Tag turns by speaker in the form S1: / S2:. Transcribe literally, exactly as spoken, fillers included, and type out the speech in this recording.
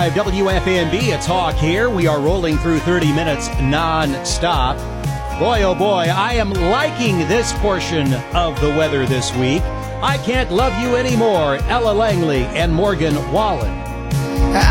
S1: five W F M B. It's Hawk here. We are rolling through thirty minutes non-stop. Boy, oh boy, I am liking this portion of the weather this week. I Can't Love You Anymore, Ella Langley and Morgan Wallen.